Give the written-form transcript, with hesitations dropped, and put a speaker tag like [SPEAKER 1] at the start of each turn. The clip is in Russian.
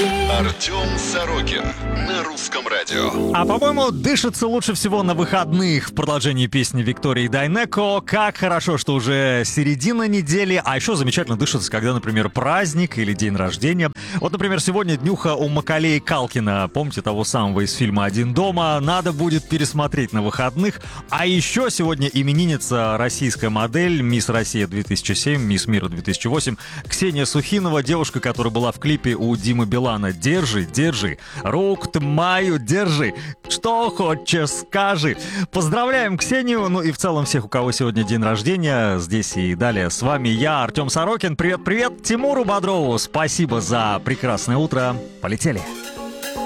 [SPEAKER 1] Артем Сорокин на Русском радио.
[SPEAKER 2] А по-моему, дышится лучше всего на выходных в продолжении песни Виктории Дайнеко. Как хорошо, что уже середина недели. А еще замечательно дышится, когда, например, праздник или день рождения. Вот, например, сегодня днюха у Макалеи Калкина. Помните того самого из фильма «Один дома»? Надо будет пересмотреть на выходных. А еще сегодня именинница российская модель «Мисс Россия 2007», «Мисс Мира 2008» Ксения Сухинова, девушка, которая была в клипе у Димы Билана. Держи, держи, руку-то мою держи, что хочешь скажи. Поздравляем Ксению, ну и в целом всех, у кого сегодня день рождения. Здесь и далее с вами я, Артем Сорокин. Привет-привет Тимуру Бодрову. Спасибо за прекрасное утро. Полетели.